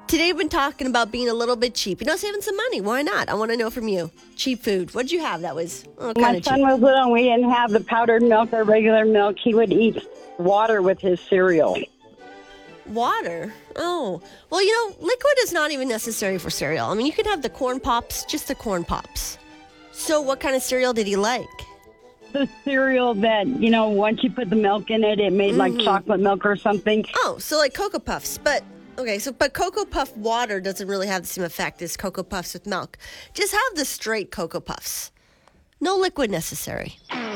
Today we've been talking about being a little bit cheap. Saving some money. Why not? I want to know from you. Cheap food. What did you have that was kind My of son cheap? was little and we didn't have the powdered milk or regular milk. He would eat water with his cereal. Water. Oh. Well, liquid is not even necessary for cereal. I mean, you can have the corn pops, just the corn pops. So what kind of cereal did he like? The cereal that, once you put the milk in it, it made like chocolate milk or something. Oh, so like Cocoa Puffs. But Cocoa Puff water doesn't really have the same effect as Cocoa Puffs with milk. Just have the straight Cocoa Puffs. No liquid necessary.